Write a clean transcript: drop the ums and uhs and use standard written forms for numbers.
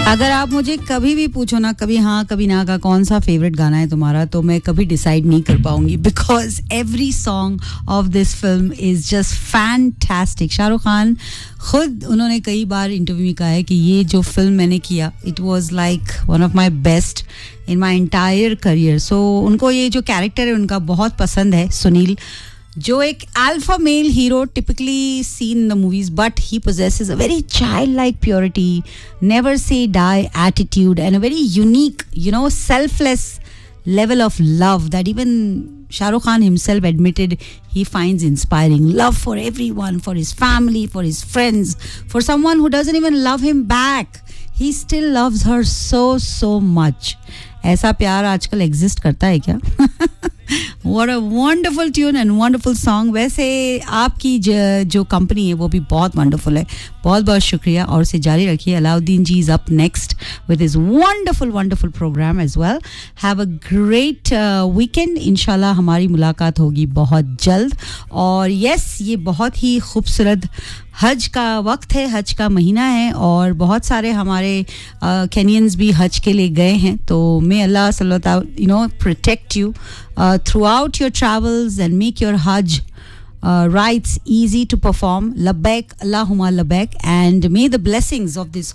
अगर आप मुझे कभी भी पूछो ना, कभी हाँ कभी ना का कौन सा फेवरेट गाना है तुम्हारा, तो मैं कभी डिसाइड नहीं कर पाऊंगी because every song of this film is just fantastic. Shahrukh Khan खुद उन्होंने कई बार इंटरव्यू में कहा है कि ये जो फिल्म मैंने किया it was like one of my best in my entire career. सो उनको ये जो कैरेक्टर है उनका बहुत पसंद है, सुनील, जो एक alpha male hero typically seen in the movies, but he possesses a very childlike purity, never say die attitude, and a very unique, selfless level of love that even Shah Rukh Khan himself admitted he finds inspiring. Love for everyone, for his family, for his friends, for someone who doesn't even love him back. He still loves her so much. ऐसा प्यार आजकल exist करता है क्या? What a wonderful tune and wonderful song. वैसे आपकी जो company है वो भी बहुत वंडरफुल है. बहुत बहुत शुक्रिया और उसे जारी रखिए. अलाउद्दीन जी is up next with his wonderful program as well. Have a great weekend. इंशाल्लाह हमारी मुलाकात होगी बहुत जल्द. और yes, ये बहुत ही खूबसूरत हज का वक्त है, हज का महीना है और बहुत सारे हमारे केनियंस भी हज के लिए गए हैं. तो may Allah protect you throughout your travels and make your hajj rites easy to perform. Labbaik Allahumma labbaik, and may the blessings of this